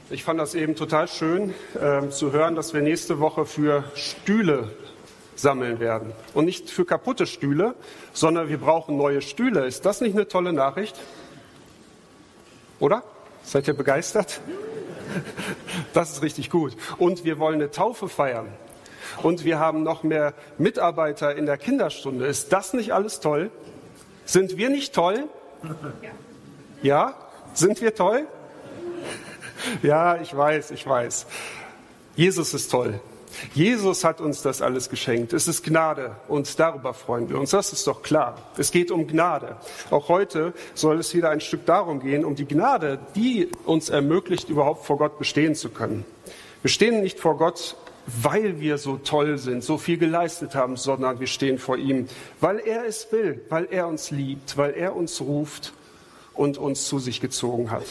Ich fand das eben total schön zu hören, dass wir nächste Woche für Stühle sammeln werden. Und nicht für kaputte Stühle, sondern wir brauchen neue Stühle. Ist das nicht eine tolle Nachricht? Oder? Seid ihr begeistert? Das ist richtig gut. Und wir wollen eine Taufe feiern. Und wir haben noch mehr Mitarbeiter in der Kinderstunde. Ist das nicht alles toll? Sind wir nicht toll? Ja? Sind wir toll? Ja, ich weiß. Jesus ist toll. Jesus hat uns das alles geschenkt. Es ist Gnade und darüber freuen wir uns. Das ist doch klar. Es geht um Gnade. Auch heute soll es wieder ein Stück darum gehen, um die Gnade, die uns ermöglicht, überhaupt vor Gott bestehen zu können. Wir stehen nicht vor Gott, weil wir so toll sind, so viel geleistet haben, sondern wir stehen vor ihm, weil er es will, weil er uns liebt, weil er uns ruft und uns zu sich gezogen hat.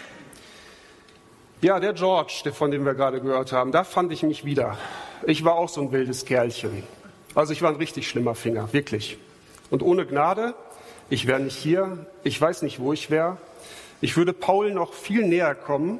Ja, der George, von dem wir gerade gehört haben, da fand ich mich wieder. Ich war auch so ein wildes Kerlchen. Also ich war ein richtig schlimmer Finger, wirklich. Und ohne Gnade, ich wäre nicht hier, ich weiß nicht, wo ich wäre. Ich würde Paul noch viel näher kommen,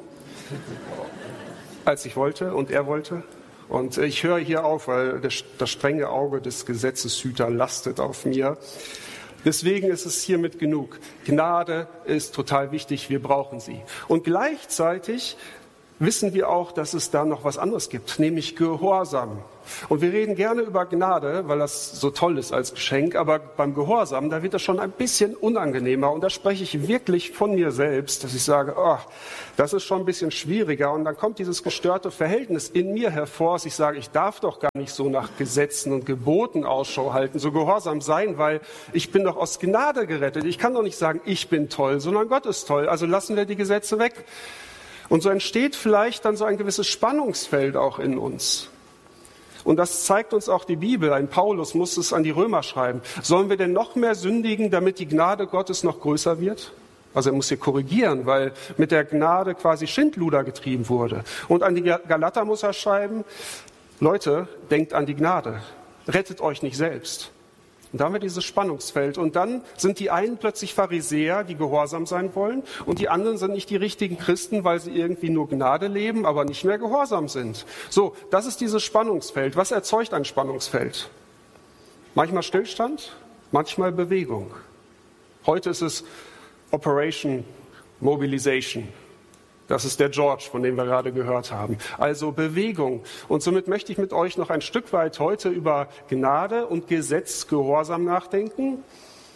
als ich wollte und er wollte. Und ich höre hier auf, weil das strenge Auge des Gesetzeshüters lastet auf mir. Deswegen ist es hiermit genug. Gnade ist total wichtig, wir brauchen sie. Und gleichzeitig wissen wir auch, dass es da noch was anderes gibt, nämlich Gehorsam. Und wir reden gerne über Gnade, weil das so toll ist als Geschenk, aber beim Gehorsam, da wird das schon ein bisschen unangenehmer. Und da spreche ich wirklich von mir selbst, dass ich sage, oh, das ist schon ein bisschen schwieriger. Und dann kommt dieses gestörte Verhältnis in mir hervor, dass ich sage, ich darf doch gar nicht so nach Gesetzen und Geboten Ausschau halten, so gehorsam sein, weil ich bin doch aus Gnade gerettet. Ich kann doch nicht sagen, ich bin toll, sondern Gott ist toll. Also lassen wir die Gesetze weg. Und so entsteht vielleicht dann so ein gewisses Spannungsfeld auch in uns. Und das zeigt uns auch die Bibel. Ein Paulus muss es an die Römer schreiben. Sollen wir denn noch mehr sündigen, damit die Gnade Gottes noch größer wird? Also er muss hier korrigieren, weil mit der Gnade quasi Schindluder getrieben wurde. Und an die Galater muss er schreiben, Leute, denkt an die Gnade. Rettet euch nicht selbst. Und da haben wir dieses Spannungsfeld. Und dann sind die einen plötzlich Pharisäer, die gehorsam sein wollen. Und die anderen sind nicht die richtigen Christen, weil sie irgendwie nur Gnade leben, aber nicht mehr gehorsam sind. So, das ist dieses Spannungsfeld. Was erzeugt ein Spannungsfeld? Manchmal Stillstand, manchmal Bewegung. Heute ist es Operation Mobilization. Das ist der George, von dem wir gerade gehört haben. Also Bewegung. Und somit möchte ich mit euch noch ein Stück weit heute über Gnade und Gesetzgehorsam nachdenken.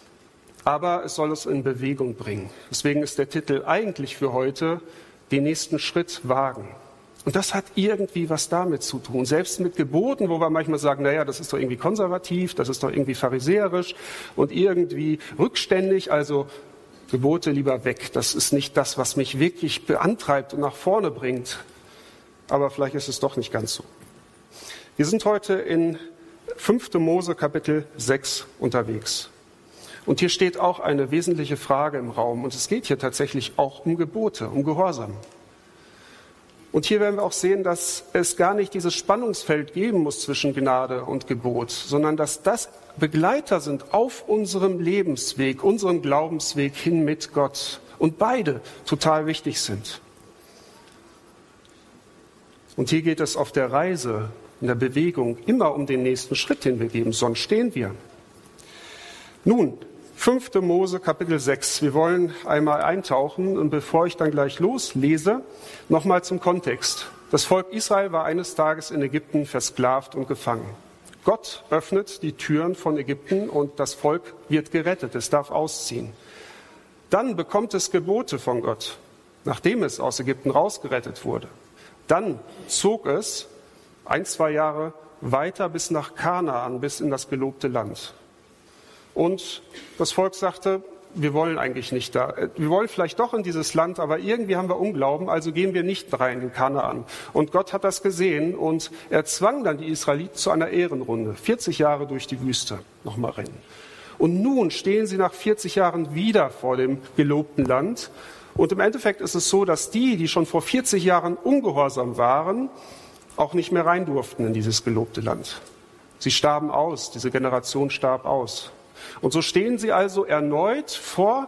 Aber es soll uns in Bewegung bringen. Deswegen ist der Titel eigentlich für heute den nächsten Schritt wagen. Und das hat irgendwie was damit zu tun. Selbst mit Geboten, wo wir manchmal sagen, naja, das ist doch irgendwie konservativ, das ist doch irgendwie pharisäerisch und irgendwie rückständig, also Gebote lieber weg. Das ist nicht das, was mich wirklich beantreibt und nach vorne bringt. Aber vielleicht ist es doch nicht ganz so. Wir sind heute in 5. Mose Kapitel 6 unterwegs. Und hier steht auch eine wesentliche Frage im Raum. Und es geht hier tatsächlich auch um Gebote, um Gehorsam. Und hier werden wir auch sehen, dass es gar nicht dieses Spannungsfeld geben muss zwischen Gnade und Gebot, sondern dass das Begleiter sind auf unserem Lebensweg, unserem Glaubensweg hin mit Gott. Und beide total wichtig sind. Und hier geht es auf der Reise, in der Bewegung, immer um den nächsten Schritt, den wir geben, sonst stehen wir. Nun, 5. Mose Kapitel 6. Wir wollen einmal eintauchen und bevor ich dann gleich loslese, nochmal zum Kontext. Das Volk Israel war eines Tages in Ägypten versklavt und gefangen. Gott öffnet die Türen von Ägypten und das Volk wird gerettet. Es darf ausziehen. Dann bekommt es Gebote von Gott, nachdem es aus Ägypten rausgerettet wurde. Dann zog es 1-2 Jahre weiter bis nach Kanaan, bis in das gelobte Land. Und das Volk sagte, wir wollen eigentlich nicht da. Wir wollen vielleicht doch in dieses Land, aber irgendwie haben wir Unglauben, also gehen wir nicht rein in Kanaan. Und Gott hat das gesehen und er zwang dann die Israeliten zu einer Ehrenrunde. 40 Jahre durch die Wüste nochmal rennen. Und nun stehen sie nach 40 Jahren wieder vor dem gelobten Land. Und im Endeffekt ist es so, dass die schon vor 40 Jahren ungehorsam waren, auch nicht mehr rein durften in dieses gelobte Land. Sie starben aus, diese Generation starb aus. Und so stehen sie also erneut vor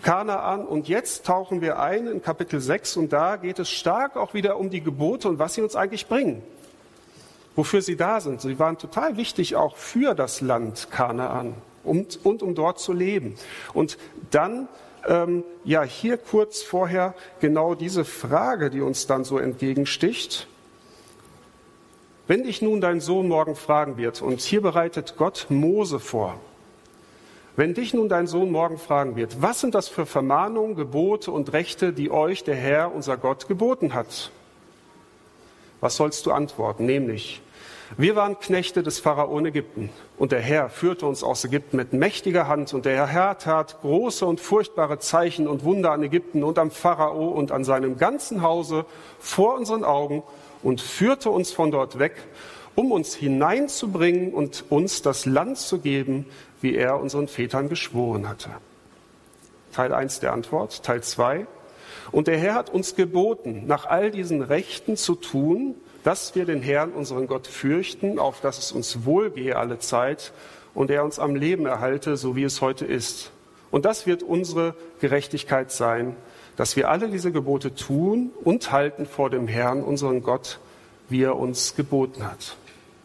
Kanaan. Und jetzt tauchen wir ein in Kapitel 6 und da geht es stark auch wieder um die Gebote und was sie uns eigentlich bringen. Wofür sie da sind. Sie waren total wichtig auch für das Land Kanaan und um dort zu leben. Und dann, hier kurz vorher genau diese Frage, die uns dann so entgegensticht. Wenn dich nun dein Sohn morgen fragen wird, und hier bereitet Gott Mose vor, wenn dich nun dein Sohn morgen fragen wird, was sind das für Vermahnungen, Gebote und Rechte, die euch der Herr, unser Gott, geboten hat? Was sollst du antworten? Nämlich, wir waren Knechte des Pharao in Ägypten und der Herr führte uns aus Ägypten mit mächtiger Hand und der Herr tat große und furchtbare Zeichen und Wunder an Ägypten und am Pharao und an seinem ganzen Hause vor unseren Augen und führte uns von dort weg, um uns hineinzubringen und uns das Land zu geben, wie er unseren Vätern geschworen hatte. Teil 1 der Antwort. Teil 2. Und der Herr hat uns geboten, nach all diesen Rechten zu tun, dass wir den Herrn, unseren Gott, fürchten, auf dass es uns wohlgehe alle Zeit und er uns am Leben erhalte, so wie es heute ist. Und das wird unsere Gerechtigkeit sein, dass wir alle diese Gebote tun und halten vor dem Herrn, unseren Gott, wie er uns geboten hat.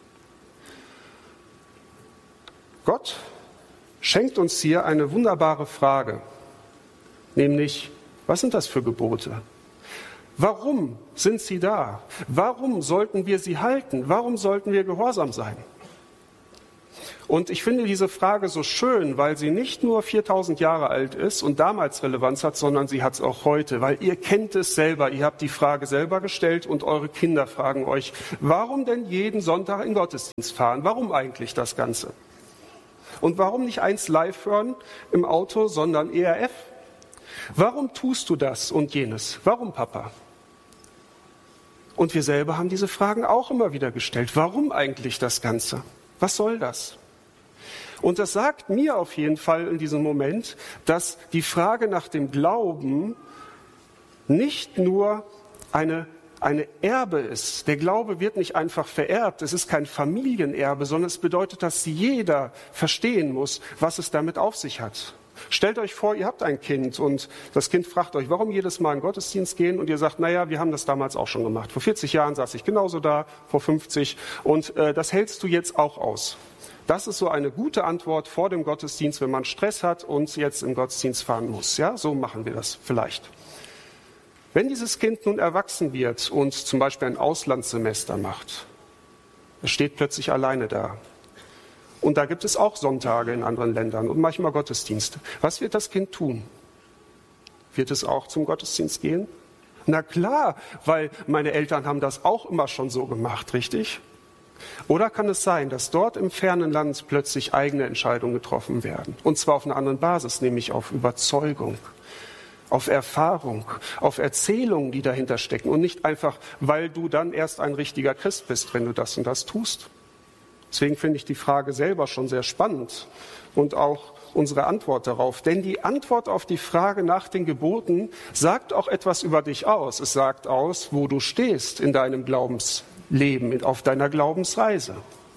Gott schenkt uns hier eine wunderbare Frage, nämlich, was sind das für Gebote? Warum sind sie da? Warum sollten wir sie halten? Warum sollten wir gehorsam sein? Und ich finde diese Frage so schön, weil sie nicht nur 4000 Jahre alt ist und damals Relevanz hat, sondern sie hat es auch heute, weil ihr kennt es selber, ihr habt die Frage selber gestellt und eure Kinder fragen euch, warum denn jeden Sonntag in Gottesdienst fahren? Warum eigentlich das Ganze? Und warum nicht 1 Live hören im Auto, sondern ERF? Warum tust du das und jenes? Warum, Papa? Und wir selber haben diese Fragen auch immer wieder gestellt. Warum eigentlich das Ganze? Was soll das? Und das sagt mir auf jeden Fall in diesem Moment, dass die Frage nach dem Glauben nicht nur eine Erbe ist. Der Glaube wird nicht einfach vererbt. Es ist kein Familienerbe, sondern es bedeutet, dass jeder verstehen muss, was es damit auf sich hat. Stellt euch vor, ihr habt ein Kind und das Kind fragt euch, warum jedes Mal in den Gottesdienst gehen und ihr sagt, naja, wir haben das damals auch schon gemacht. Vor 40 Jahren saß ich genauso da, vor 50 und das hältst du jetzt auch aus. Das ist so eine gute Antwort vor dem Gottesdienst, wenn man Stress hat und jetzt im Gottesdienst fahren muss. Ja, so machen wir das vielleicht. Wenn dieses Kind nun erwachsen wird und zum Beispiel ein Auslandssemester macht, es steht plötzlich alleine da. Und da gibt es auch Sonntage in anderen Ländern und manchmal Gottesdienste. Was wird das Kind tun? Wird es auch zum Gottesdienst gehen? Na klar, weil meine Eltern haben das auch immer schon so gemacht, richtig? Oder kann es sein, dass dort im fernen Land plötzlich eigene Entscheidungen getroffen werden? Und zwar auf einer anderen Basis, nämlich auf Überzeugung, auf Erfahrung, auf Erzählungen, die dahinter stecken. Und nicht einfach, weil du dann erst ein richtiger Christ bist, wenn du das und das tust. Deswegen finde ich die Frage selber schon sehr spannend und auch unsere Antwort darauf. Denn die Antwort auf die Frage nach den Geboten sagt auch etwas über dich aus. Es sagt aus, wo du stehst in deinem Glaubensleben, auf deiner Glaubensreise.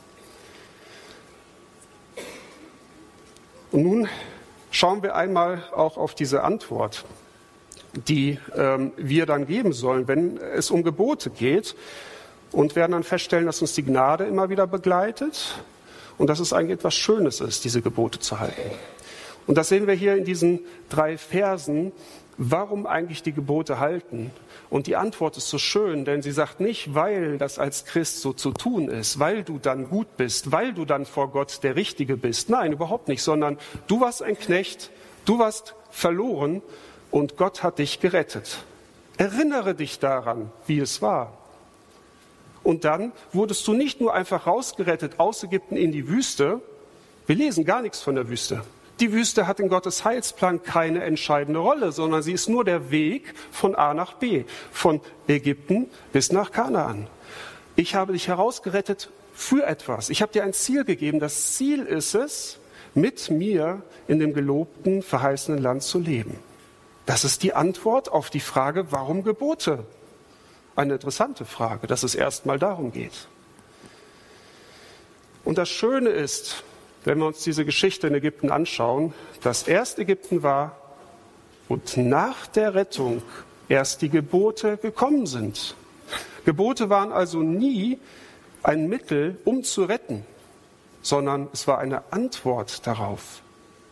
Und nun schauen wir einmal auch auf diese Antwort, die wir dann geben sollen, wenn es um Gebote geht. Und werden dann feststellen, dass uns die Gnade immer wieder begleitet und dass es eigentlich etwas Schönes ist, diese Gebote zu halten. Und das sehen wir hier in diesen 3 Versen, warum eigentlich die Gebote halten. Und die Antwort ist so schön, denn sie sagt nicht, weil das als Christ so zu tun ist, weil du dann gut bist, weil du dann vor Gott der Richtige bist. Nein, überhaupt nicht, sondern du warst ein Knecht, du warst verloren und Gott hat dich gerettet. Erinnere dich daran, wie es war. Und dann wurdest du nicht nur einfach rausgerettet aus Ägypten in die Wüste. Wir lesen gar nichts von der Wüste. Die Wüste hat in Gottes Heilsplan keine entscheidende Rolle, sondern sie ist nur der Weg von A nach B, von Ägypten bis nach Kanaan. Ich habe dich herausgerettet für etwas. Ich habe dir ein Ziel gegeben. Das Ziel ist es, mit mir in dem gelobten, verheißenen Land zu leben. Das ist die Antwort auf die Frage, warum Gebote? Eine interessante Frage, dass es erstmal darum geht. Und das Schöne ist, wenn wir uns diese Geschichte in Ägypten anschauen, dass erst Ägypten war und nach der Rettung erst die Gebote gekommen sind. Gebote waren also nie ein Mittel, um zu retten, sondern es war eine Antwort darauf.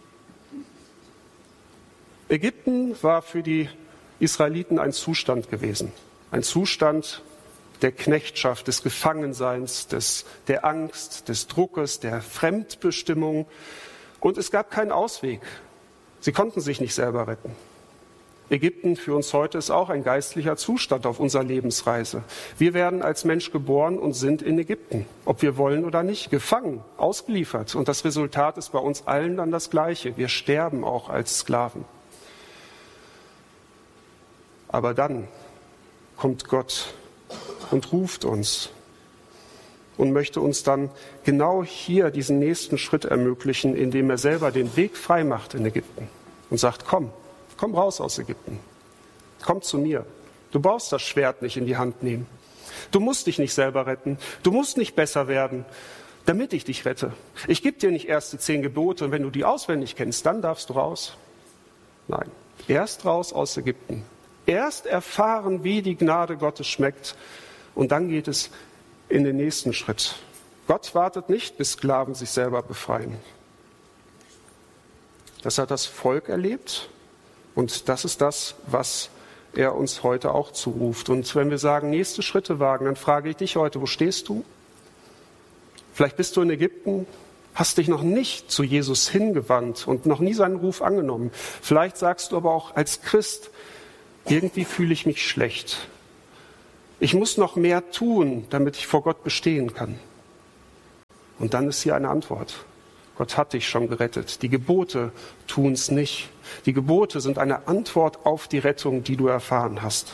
Ägypten war für die Israeliten ein Zustand gewesen, ein Zustand der Knechtschaft, des Gefangenseins, der Angst, des Druckes, der Fremdbestimmung. Und es gab keinen Ausweg. Sie konnten sich nicht selber retten. Ägypten für uns heute ist auch ein geistlicher Zustand auf unserer Lebensreise. Wir werden als Mensch geboren und sind in Ägypten, ob wir wollen oder nicht, gefangen, ausgeliefert. Und das Resultat ist bei uns allen dann das Gleiche. Wir sterben auch als Sklaven. Aber dann kommt Gott und ruft uns und möchte uns dann genau hier diesen nächsten Schritt ermöglichen, indem er selber den Weg frei macht in Ägypten und sagt, komm raus aus Ägypten, komm zu mir. Du brauchst das Schwert nicht in die Hand nehmen. Du musst dich nicht selber retten, du musst nicht besser werden, damit ich dich rette. Ich gebe dir nicht erst die 10 Gebote und wenn du die auswendig kennst, dann darfst du raus. Nein, erst raus aus Ägypten. Erst erfahren, wie die Gnade Gottes schmeckt und dann geht es in den nächsten Schritt. Gott wartet nicht, bis Sklaven sich selber befreien. Das hat das Volk erlebt und das ist das, was er uns heute auch zuruft. Und wenn wir sagen, nächste Schritte wagen, dann frage ich dich heute, wo stehst du? Vielleicht bist du in Ägypten, hast dich noch nicht zu Jesus hingewandt und noch nie seinen Ruf angenommen. Vielleicht sagst du aber auch als Christ, irgendwie fühle ich mich schlecht. Ich muss noch mehr tun, damit ich vor Gott bestehen kann. Und dann ist hier eine Antwort. Gott hat dich schon gerettet. Die Gebote tun es nicht. Die Gebote sind eine Antwort auf die Rettung, die du erfahren hast.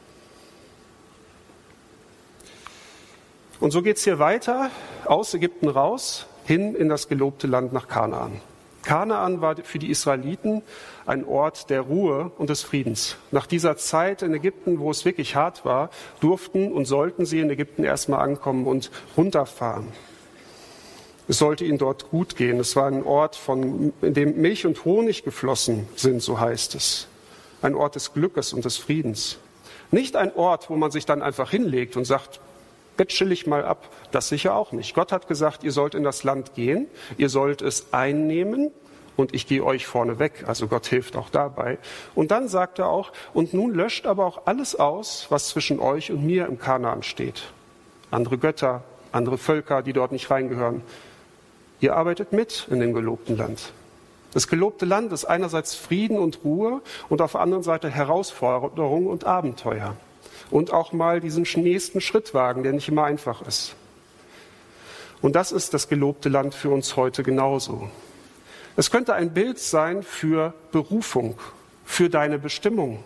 Und so geht es hier weiter, aus Ägypten raus, hin in das gelobte Land nach Kanaan. Kanaan war für die Israeliten ein Ort der Ruhe und des Friedens. Nach dieser Zeit in Ägypten, wo es wirklich hart war, durften und sollten sie in Ägypten erstmal ankommen und runterfahren. Es sollte ihnen dort gut gehen. Es war ein Ort, in dem Milch und Honig geflossen sind, so heißt es. Ein Ort des Glückes und des Friedens. Nicht ein Ort, wo man sich dann einfach hinlegt und sagt, jetzt chill ich mal ab. Das sicher auch nicht. Gott hat gesagt, ihr sollt in das Land gehen, ihr sollt es einnehmen und ich gehe euch vorne weg. Also Gott hilft auch dabei. Und dann sagt er auch, und nun löscht aber auch alles aus, was zwischen euch und mir im Kanaan steht. Andere Götter, andere Völker, die dort nicht reingehören. Ihr arbeitet mit in dem gelobten Land. Das gelobte Land ist einerseits Frieden und Ruhe und auf der anderen Seite Herausforderung und Abenteuer. Und auch mal diesen nächsten Schritt wagen, der nicht immer einfach ist. Und das ist das gelobte Land für uns heute genauso. Es könnte ein Bild sein für Berufung, für deine Bestimmung.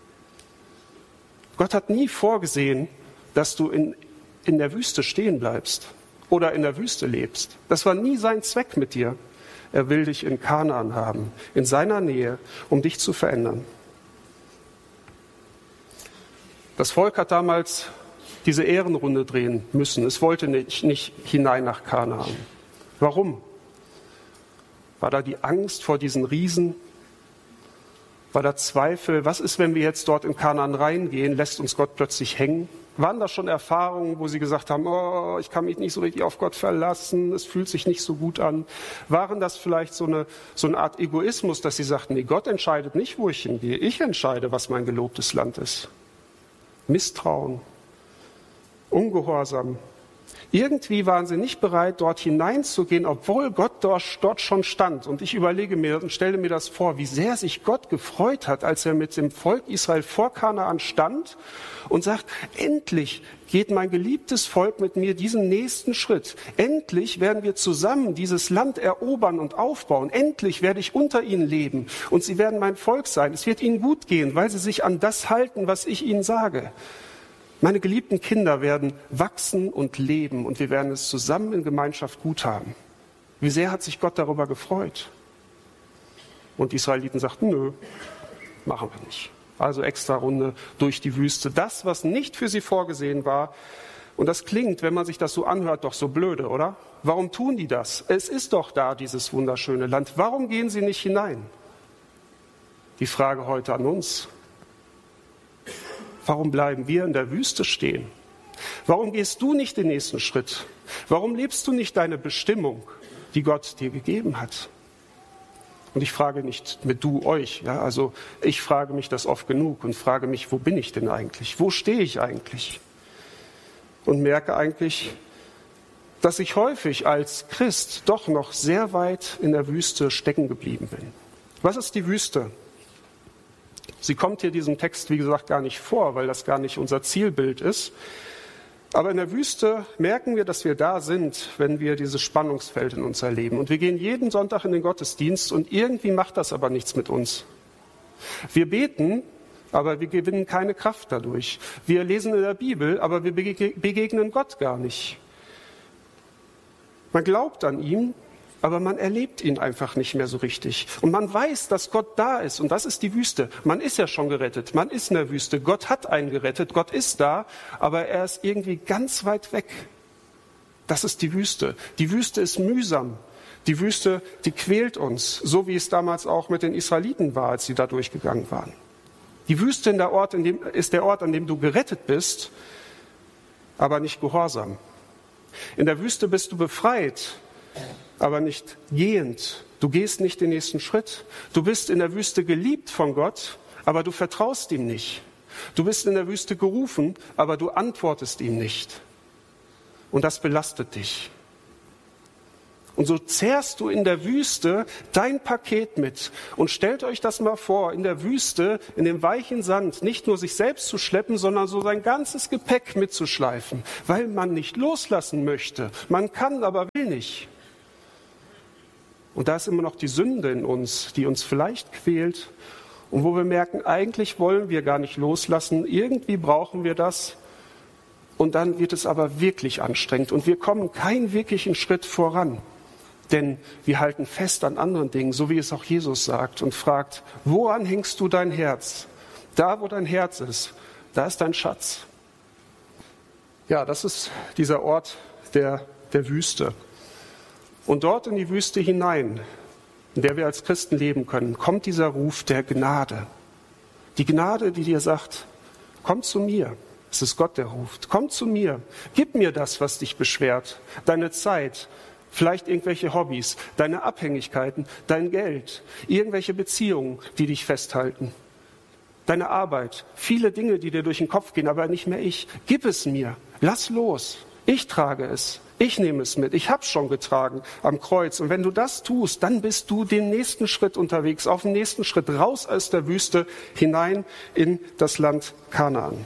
Gott hat nie vorgesehen, dass du in der Wüste stehen bleibst oder in der Wüste lebst. Das war nie sein Zweck mit dir. Er will dich in Kanaan haben, in seiner Nähe, um dich zu verändern. Das Volk hat damals diese Ehrenrunde drehen müssen. Es wollte nicht hinein nach Kanaan. Warum? War da die Angst vor diesen Riesen? War da Zweifel? Was ist, wenn wir jetzt dort in Kanaan reingehen? Lässt uns Gott plötzlich hängen? Waren das schon Erfahrungen, wo sie gesagt haben, oh, ich kann mich nicht so richtig auf Gott verlassen, es fühlt sich nicht so gut an? Waren das vielleicht so eine Art Egoismus, dass sie sagten, nee, Gott entscheidet nicht, wo ich hingehe. Ich entscheide, was mein gelobtes Land ist. Misstrauen, Ungehorsam. Irgendwie waren sie nicht bereit, dort hineinzugehen, obwohl Gott dort schon stand. Und ich überlege mir und stelle mir das vor, wie sehr sich Gott gefreut hat, als er mit dem Volk Israel vor Kanaan stand und sagt, endlich geht mein geliebtes Volk mit mir diesen nächsten Schritt. Endlich werden wir zusammen dieses Land erobern und aufbauen. Endlich werde ich unter ihnen leben und sie werden mein Volk sein. Es wird ihnen gut gehen, weil sie sich an das halten, was ich ihnen sage. Meine geliebten Kinder werden wachsen und leben und wir werden es zusammen in Gemeinschaft gut haben. Wie sehr hat sich Gott darüber gefreut? Und die Israeliten sagten, nö, machen wir nicht. Also extra Runde durch die Wüste. Das, was nicht für sie vorgesehen war. Und das klingt, wenn man sich das so anhört, doch so blöde, oder? Warum tun die das? Es ist doch da, dieses wunderschöne Land. Warum gehen sie nicht hinein? die Frage heute an uns. Warum bleiben wir in der Wüste stehen? Warum gehst du nicht den nächsten Schritt? Warum lebst du nicht deine Bestimmung, die Gott dir gegeben hat? Und ich frage nicht mit du, euch. Ja, also ich frage mich das oft genug und frage mich, wo bin ich denn eigentlich? Wo stehe ich eigentlich? Und merke eigentlich, dass ich häufig als Christ doch noch sehr weit in der Wüste stecken geblieben bin. Was ist die Wüste? Sie kommt hier diesem Text, wie gesagt, gar nicht vor, weil das gar nicht unser Zielbild ist. Aber in der Wüste merken wir, dass wir da sind, wenn wir dieses Spannungsfeld in uns erleben. Und wir gehen jeden Sonntag in den Gottesdienst und irgendwie macht das aber nichts mit uns. Wir beten, aber wir gewinnen keine Kraft dadurch. Wir lesen in der Bibel, aber wir begegnen Gott gar nicht. Man glaubt an ihn, aber man erlebt ihn einfach nicht mehr so richtig. Und man weiß, dass Gott da ist. Und das ist die Wüste. Man ist ja schon gerettet. Man ist in der Wüste. Gott hat einen gerettet. Gott ist da. Aber er ist irgendwie ganz weit weg. Das ist die Wüste. Die Wüste ist mühsam. Die Wüste, die quält uns. So wie es damals auch mit den Israeliten war, als sie da durchgegangen waren. Die Wüste ist der Ort, an dem du gerettet bist, aber nicht gehorsam. In der Wüste bist du befreit, aber nicht gehend. Du gehst nicht den nächsten Schritt. Du bist in der Wüste geliebt von Gott, aber du vertraust ihm nicht. Du bist in der Wüste gerufen, aber du antwortest ihm nicht. Und das belastet dich. Und so zehrst du in der Wüste dein Paket mit. Und stellt euch das mal vor, in der Wüste, in dem weichen Sand, nicht nur sich selbst zu schleppen, sondern so sein ganzes Gepäck mitzuschleifen, weil man nicht loslassen möchte. Man kann, aber will nicht. Und da ist immer noch die Sünde in uns, die uns vielleicht quält und wo wir merken, eigentlich wollen wir gar nicht loslassen, irgendwie brauchen wir das. Und dann wird es aber wirklich anstrengend und wir kommen keinen wirklichen Schritt voran. Denn wir halten fest an anderen Dingen, so wie es auch Jesus sagt und fragt, woran hängst du dein Herz? Da, wo dein Herz ist, da ist dein Schatz. Ja, das ist dieser Ort der Wüste. Und dort in die Wüste hinein, in der wir als Christen leben können, kommt dieser Ruf der Gnade. Die Gnade, die dir sagt, komm zu mir. Es ist Gott, der ruft. Komm zu mir. Gib mir das, was dich beschwert. Deine Zeit, vielleicht irgendwelche Hobbys, deine Abhängigkeiten, dein Geld, irgendwelche Beziehungen, die dich festhalten. Deine Arbeit, viele Dinge, die dir durch den Kopf gehen, aber nicht mehr ich. Gib es mir. Lass los. Ich trage es. Ich nehme es mit. Ich habe es schon getragen am Kreuz. Und wenn du das tust, dann bist du den nächsten Schritt unterwegs, auf den nächsten Schritt raus aus der Wüste, hinein in das Land Kanaan.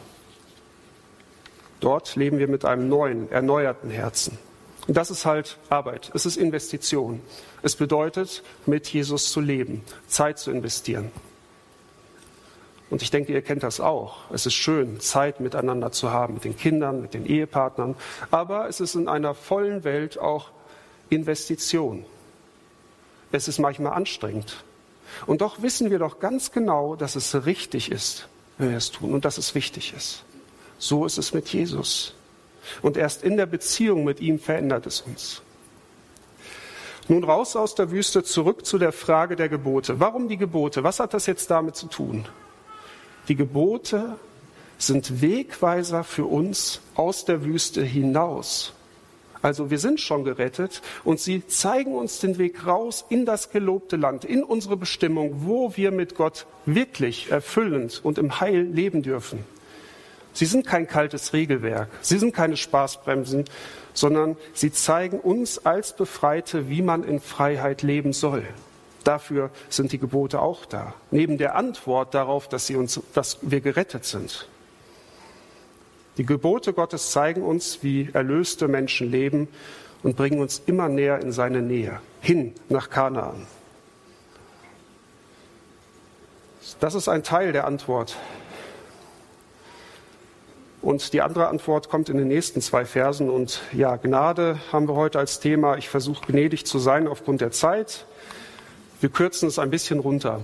Dort leben wir mit einem neuen, erneuerten Herzen. Und das ist halt Arbeit. Es ist Investition. Es bedeutet, mit Jesus zu leben, Zeit zu investieren. Und ich denke, ihr kennt das auch. Es ist schön, Zeit miteinander zu haben, mit den Kindern, mit den Ehepartnern. Aber es ist in einer vollen Welt auch Investition. Es ist manchmal anstrengend. Und doch wissen wir doch ganz genau, dass es richtig ist, wenn wir es tun und dass es wichtig ist. So ist es mit Jesus. Und erst in der Beziehung mit ihm verändert es uns. Nun raus aus der Wüste, zurück zu der Frage der Gebote. Warum die Gebote? Was hat das jetzt damit zu tun? Die Gebote sind Wegweiser für uns aus der Wüste hinaus. Also wir sind schon gerettet und sie zeigen uns den Weg raus in das gelobte Land, in unsere Bestimmung, wo wir mit Gott wirklich erfüllend und im Heil leben dürfen. Sie sind kein kaltes Regelwerk, sie sind keine Spaßbremsen, sondern sie zeigen uns als Befreite, wie man in Freiheit leben soll. Dafür sind die Gebote auch da, neben der Antwort darauf, dass wir gerettet sind. Die Gebote Gottes zeigen uns, wie erlöste Menschen leben und bringen uns immer näher in seine Nähe, hin nach Kanaan. Das ist ein Teil der Antwort. Und die andere Antwort kommt in den nächsten 2 Versen. Und ja, Gnade haben wir heute als Thema. Ich versuche gnädig zu sein aufgrund der Zeit. Wir kürzen es ein bisschen runter.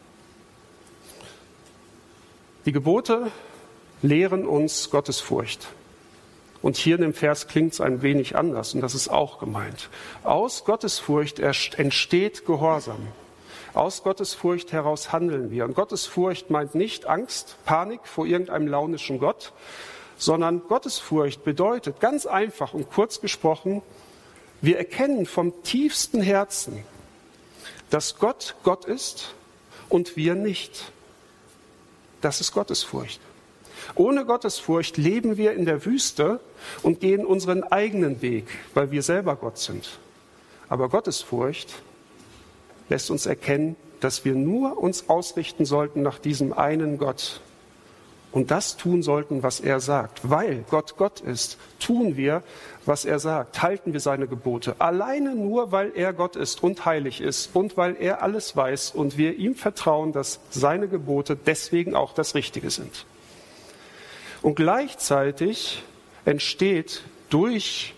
Die Gebote lehren uns Gottesfurcht. Und hier in dem Vers klingt es ein wenig anders und das ist auch gemeint. Aus Gottesfurcht entsteht Gehorsam. Aus Gottesfurcht heraus handeln wir. Und Gottesfurcht meint nicht Angst, Panik vor irgendeinem launischen Gott, sondern Gottesfurcht bedeutet ganz einfach und kurz gesprochen, wir erkennen vom tiefsten Herzen, dass Gott Gott ist und wir nicht. Das ist Gottesfurcht. Ohne Gottesfurcht leben wir in der Wüste und gehen unseren eigenen Weg, weil wir selber Gott sind. Aber Gottesfurcht lässt uns erkennen, dass wir nur uns ausrichten sollten nach diesem einen Gott und das tun sollten, was er sagt. Weil Gott Gott ist, tun wir, was er sagt, halten wir seine Gebote. Alleine nur, weil er Gott ist und heilig ist und weil er alles weiß und wir ihm vertrauen, dass seine Gebote deswegen auch das Richtige sind. Und gleichzeitig entsteht durch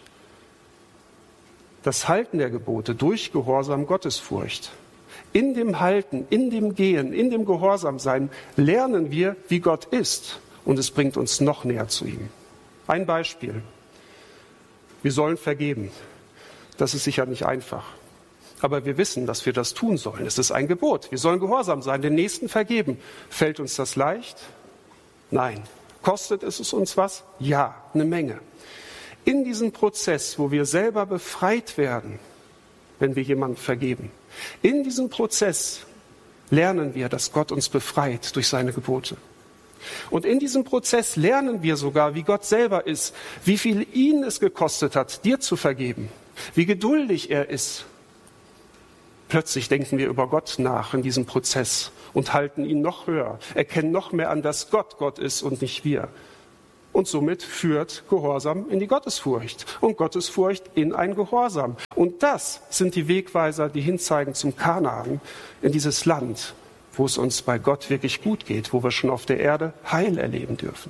das Halten der Gebote, durch Gehorsam Gottesfurcht. In dem Halten, in dem Gehen, in dem Gehorsamsein lernen wir, wie Gott ist. Und es bringt uns noch näher zu ihm. Ein Beispiel. Wir sollen vergeben. Das ist sicher nicht einfach. Aber wir wissen, dass wir das tun sollen. Es ist ein Gebot. Wir sollen gehorsam sein, den Nächsten vergeben. Fällt uns das leicht? Nein. Kostet es uns was? Ja, eine Menge. In diesem Prozess, wo wir selber befreit werden, wenn wir jemandem vergeben, in diesem Prozess lernen wir, dass Gott uns befreit durch seine Gebote. Und in diesem Prozess lernen wir sogar, wie Gott selber ist, wie viel ihn es gekostet hat, dir zu vergeben, wie geduldig er ist. Plötzlich denken wir über Gott nach in diesem Prozess und halten ihn noch höher, erkennen noch mehr an, dass Gott Gott ist und nicht wir. Und somit führt Gehorsam in die Gottesfurcht und Gottesfurcht in ein Gehorsam. Und das sind die Wegweiser, die hinzeigen zum Kanaan, in dieses Land, wo es uns bei Gott wirklich gut geht, wo wir schon auf der Erde Heil erleben dürfen.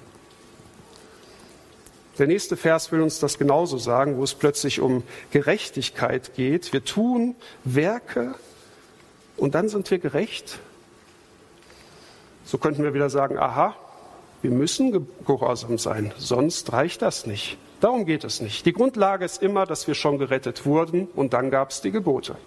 Der nächste Vers will uns das genauso sagen, wo es plötzlich um Gerechtigkeit geht. Wir tun Werke und dann sind wir gerecht. So könnten wir wieder sagen, aha, wir müssen gehorsam sein, sonst reicht das nicht. Darum geht es nicht. Die Grundlage ist immer, dass wir schon gerettet wurden und dann gab es die Gebote.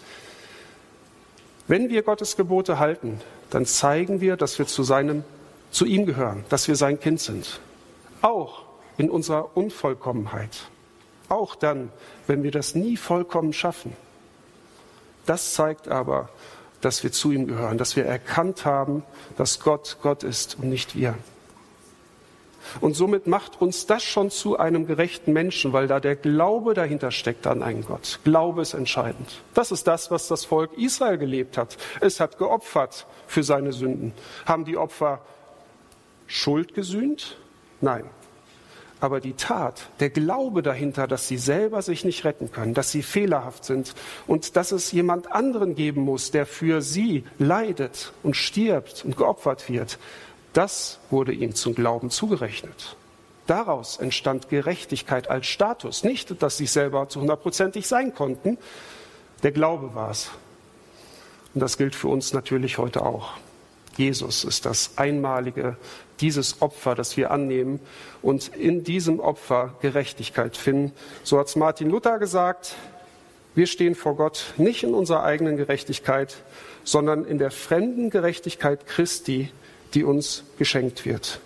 Wenn wir Gottes Gebote halten, dann zeigen wir, dass wir zu ihm gehören, dass wir sein Kind sind. Auch in unserer Unvollkommenheit. Auch dann, wenn wir das nie vollkommen schaffen. Das zeigt aber, dass wir zu ihm gehören, dass wir erkannt haben, dass Gott Gott ist und nicht wir. Und somit macht uns das schon zu einem gerechten Menschen, weil da der Glaube dahinter steckt an einen Gott. Glaube ist entscheidend. Das ist das, was das Volk Israel gelebt hat. Es hat geopfert für seine Sünden. Haben die Opfer Schuld gesühnt? Nein. Aber die Tat, der Glaube dahinter, dass sie selber sich nicht retten können, dass sie fehlerhaft sind und dass es jemand anderen geben muss, der für sie leidet und stirbt und geopfert wird, das wurde ihm zum Glauben zugerechnet. Daraus entstand Gerechtigkeit als Status. Nicht, dass sie selber zu 100%ig sein konnten. Der Glaube war es. Und das gilt für uns natürlich heute auch. Jesus ist das Einmalige, dieses Opfer, das wir annehmen und in diesem Opfer Gerechtigkeit finden. So hat es Martin Luther gesagt, wir stehen vor Gott nicht in unserer eigenen Gerechtigkeit, sondern in der fremden Gerechtigkeit Christi, die uns geschenkt wird.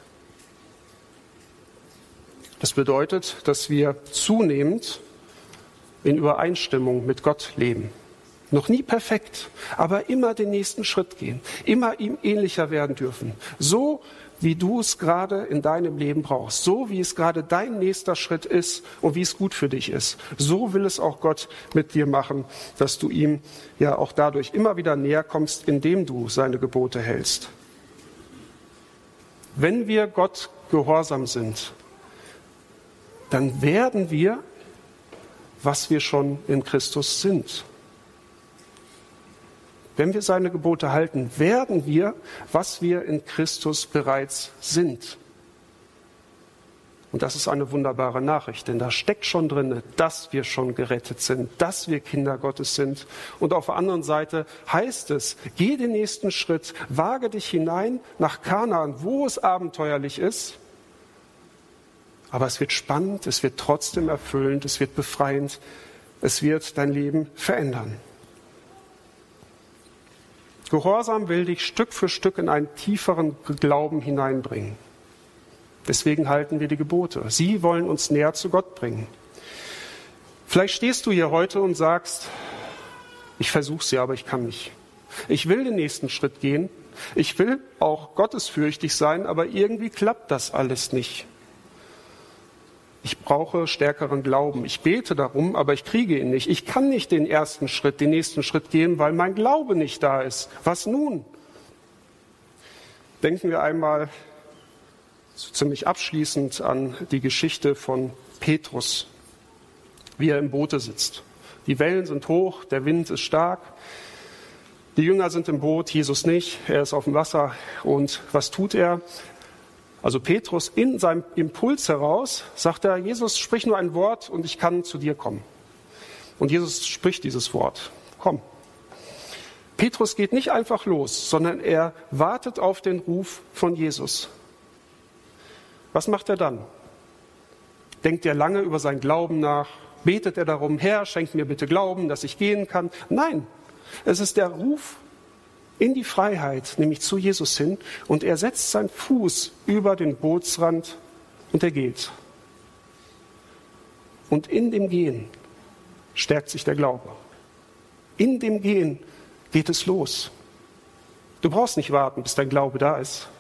Das bedeutet, dass wir zunehmend in Übereinstimmung mit Gott leben. Noch nie perfekt, aber immer den nächsten Schritt gehen, immer ihm ähnlicher werden dürfen. So wie du es gerade in deinem Leben brauchst, so wie es gerade dein nächster Schritt ist und wie es gut für dich ist. So will es auch Gott mit dir machen, dass du ihm ja auch dadurch immer wieder näher kommst, indem du seine Gebote hältst. Wenn wir Gott gehorsam sind, dann werden wir, was wir schon in Christus sind. Wenn wir seine Gebote halten, werden wir, was wir in Christus bereits sind. Und das ist eine wunderbare Nachricht, denn da steckt schon drin, dass wir schon gerettet sind, dass wir Kinder Gottes sind. Und auf der anderen Seite heißt es, geh den nächsten Schritt, wage dich hinein nach Kanaan, wo es abenteuerlich ist. Aber es wird spannend, es wird trotzdem erfüllend, es wird befreiend, es wird dein Leben verändern. Gehorsam will dich Stück für Stück in einen tieferen Glauben hineinbringen. Deswegen halten wir die Gebote. Sie wollen uns näher zu Gott bringen. Vielleicht stehst du hier heute und sagst, ich versuche es ja, aber ich kann nicht. Ich will den nächsten Schritt gehen. Ich will auch gottesfürchtig sein, aber irgendwie klappt das alles nicht. Ich brauche stärkeren Glauben. Ich bete darum, aber ich kriege ihn nicht. Ich kann nicht den ersten Schritt, den nächsten Schritt gehen, weil mein Glaube nicht da ist. Was nun? Denken wir einmal so ziemlich abschließend an die Geschichte von Petrus, wie er im Boote sitzt. Die Wellen sind hoch, der Wind ist stark. Die Jünger sind im Boot, Jesus nicht. Er ist auf dem Wasser. Und was tut er? Also Petrus in seinem Impuls heraus sagt er, Jesus, sprich nur ein Wort und ich kann zu dir kommen. Und Jesus spricht dieses Wort. Komm. Petrus geht nicht einfach los, sondern er wartet auf den Ruf von Jesus. Was macht er dann? Denkt er lange über seinen Glauben nach? Betet er darum, Herr, schenk mir bitte Glauben, dass ich gehen kann? Nein, es ist der Ruf in die Freiheit, nämlich zu Jesus hin, und er setzt seinen Fuß über den Bootsrand und er geht. Und in dem Gehen stärkt sich der Glaube. In dem Gehen geht es los. Du brauchst nicht warten, bis dein Glaube da ist,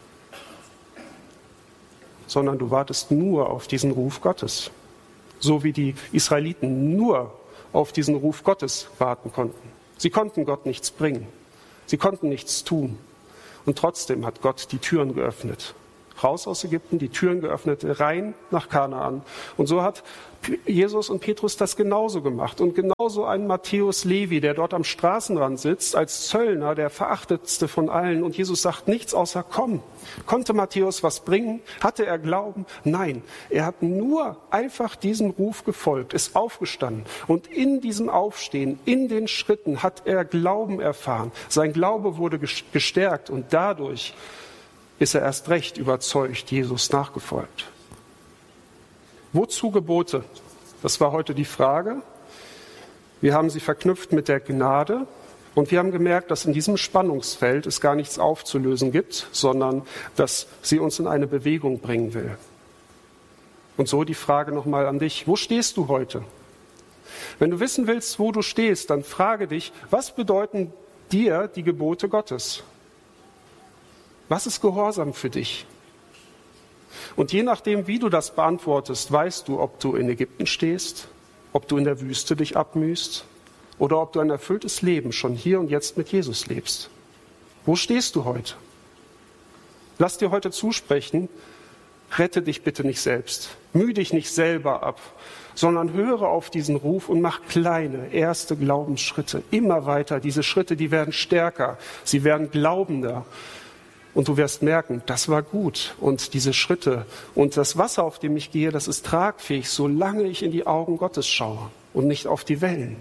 sondern du wartest nur auf diesen Ruf Gottes. So wie die Israeliten nur auf diesen Ruf Gottes warten konnten. Sie konnten Gott nichts bringen. Sie konnten nichts tun. Und trotzdem hat Gott die Türen geöffnet. Raus aus Ägypten, die Türen geöffnet, rein nach Kanaan. Und so hat Jesus und Petrus das genauso gemacht. Und genauso ein Matthäus Levi, der dort am Straßenrand sitzt, als Zöllner, der verachtetste von allen. Und Jesus sagt nichts außer komm. Konnte Matthäus was bringen? Hatte er Glauben? Nein. Er hat nur einfach diesem Ruf gefolgt, ist aufgestanden. Und in diesem Aufstehen, in den Schritten hat er Glauben erfahren. Sein Glaube wurde gestärkt und dadurch ist er erst recht überzeugt, Jesus nachgefolgt. Wozu Gebote? Das war heute die Frage. Wir haben sie verknüpft mit der Gnade und wir haben gemerkt, dass in diesem Spannungsfeld es gar nichts aufzulösen gibt, sondern dass sie uns in eine Bewegung bringen will. Und so die Frage nochmal an dich. Wo stehst du heute? Wenn du wissen willst, wo du stehst, dann frage dich, was bedeuten dir die Gebote Gottes? Was ist Gehorsam für dich? Und je nachdem, wie du das beantwortest, weißt du, ob du in Ägypten stehst, ob du in der Wüste dich abmühst oder ob du ein erfülltes Leben schon hier und jetzt mit Jesus lebst. Wo stehst du heute? Lass dir heute zusprechen, rette dich bitte nicht selbst, mühe dich nicht selber ab, sondern höre auf diesen Ruf und mach kleine, erste Glaubensschritte, immer weiter. Diese Schritte, die werden stärker, sie werden glaubender. Und du wirst merken, das war gut. Und diese Schritte und das Wasser, auf dem ich gehe, das ist tragfähig, solange ich in die Augen Gottes schaue und nicht auf die Wellen.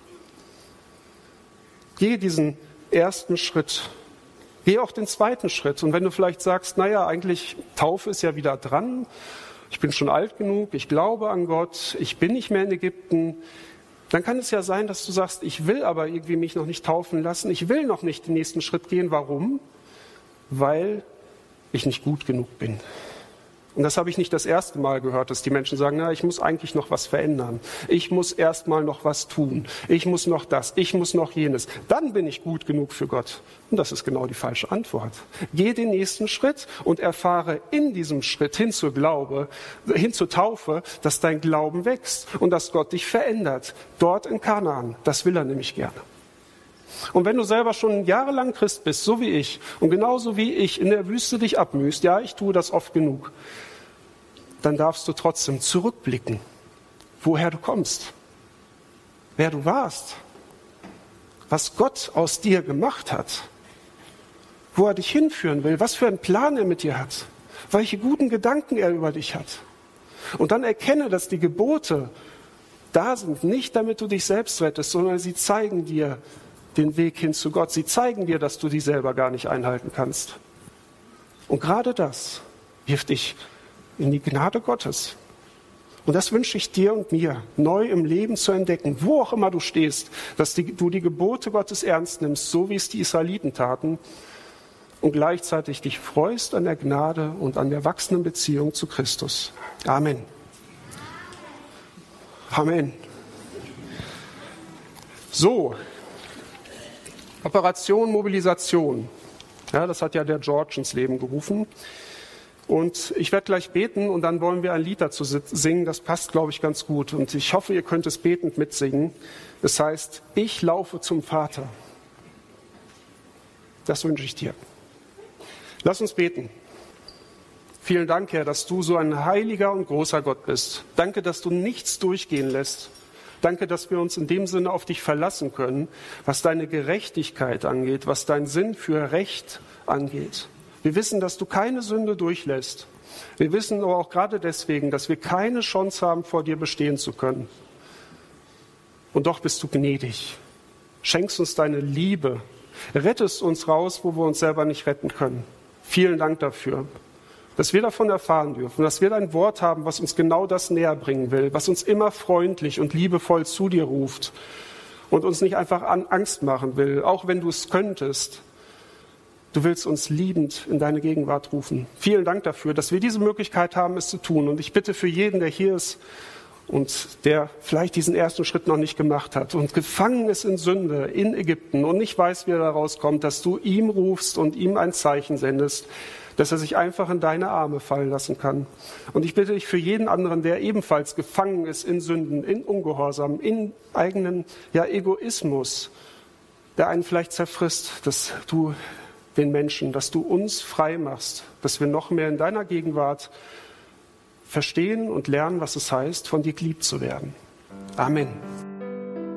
Geh diesen ersten Schritt. Geh auch den zweiten Schritt. Und wenn du vielleicht sagst, naja, eigentlich Taufe ist ja wieder dran. Ich bin schon alt genug, ich glaube an Gott, ich bin nicht mehr in Ägypten. Dann kann es ja sein, dass du sagst, ich will aber irgendwie mich noch nicht taufen lassen. Ich will noch nicht den nächsten Schritt gehen. Warum? Weil ich nicht gut genug bin. Und das habe ich nicht das erste Mal gehört, dass die Menschen sagen, na, ich muss eigentlich noch was verändern. Ich muss erst mal noch was tun. Ich muss noch das, ich muss noch jenes. Dann bin ich gut genug für Gott. Und das ist genau die falsche Antwort. Geh den nächsten Schritt und erfahre in diesem Schritt hin zur Glaube, hin zur Taufe, dass dein Glauben wächst und dass Gott dich verändert. Dort in Kanaan. Das will er nämlich gerne. Und wenn du selber schon jahrelang Christ bist, so wie ich, und genauso wie ich in der Wüste dich abmühst, ja, ich tue das oft genug, dann darfst du trotzdem zurückblicken, woher du kommst, wer du warst, was Gott aus dir gemacht hat, wo er dich hinführen will, was für einen Plan er mit dir hat, welche guten Gedanken er über dich hat. Und dann erkenne, dass die Gebote da sind, nicht damit du dich selbst rettest, sondern sie zeigen dir den Weg hin zu Gott. Sie zeigen dir, dass du die selber gar nicht einhalten kannst. Und gerade das wirft dich in die Gnade Gottes. Und das wünsche ich dir und mir, neu im Leben zu entdecken, wo auch immer du stehst, dass du die Gebote Gottes ernst nimmst, so wie es die Israeliten taten, und gleichzeitig dich freust an der Gnade und an der wachsenden Beziehung zu Christus. Amen. Amen. So, Operation Mobilisation. Ja, das hat ja der George ins Leben gerufen. Und ich werde gleich beten und dann wollen wir ein Lied dazu singen. Das passt, glaube ich, ganz gut. Und ich hoffe, ihr könnt es betend mitsingen. Das heißt, ich laufe zum Vater. Das wünsche ich dir. Lass uns beten. Vielen Dank, Herr, dass du so ein heiliger und großer Gott bist. Danke, dass du nichts durchgehen lässt. Danke, dass wir uns in dem Sinne auf dich verlassen können, was deine Gerechtigkeit angeht, was dein Sinn für Recht angeht. Wir wissen, dass du keine Sünde durchlässt. Wir wissen aber auch gerade deswegen, dass wir keine Chance haben, vor dir bestehen zu können. Und doch bist du gnädig. Schenkst uns deine Liebe. Rettest uns raus, wo wir uns selber nicht retten können. Vielen Dank dafür, dass wir davon erfahren dürfen, dass wir dein Wort haben, was uns genau das näher bringen will, was uns immer freundlich und liebevoll zu dir ruft und uns nicht einfach Angst machen will, auch wenn du es könntest. Du willst uns liebend in deine Gegenwart rufen. Vielen Dank dafür, dass wir diese Möglichkeit haben, es zu tun. Und ich bitte für jeden, der hier ist und der vielleicht diesen ersten Schritt noch nicht gemacht hat und gefangen ist in Sünde in Ägypten und nicht weiß, wie er da rauskommt, dass du ihm rufst und ihm ein Zeichen sendest, dass er sich einfach in deine Arme fallen lassen kann. Und ich bitte dich für jeden anderen, der ebenfalls gefangen ist in Sünden, in Ungehorsam, in eigenen Egoismus, der einen vielleicht zerfrisst, dass du den Menschen, dass du uns frei machst, dass wir noch mehr in deiner Gegenwart verstehen und lernen, was es heißt, von dir geliebt zu werden. Amen.